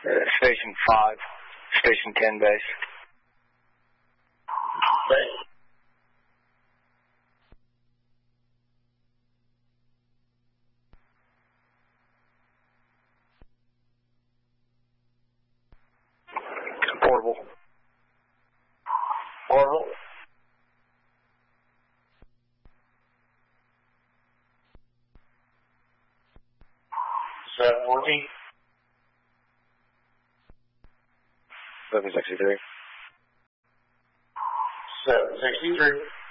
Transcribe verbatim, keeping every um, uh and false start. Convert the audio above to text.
Uh, Station five, Station ten base. Base. Portable. Portable. seven fourteen. seven sixty-three. seven sixty-three.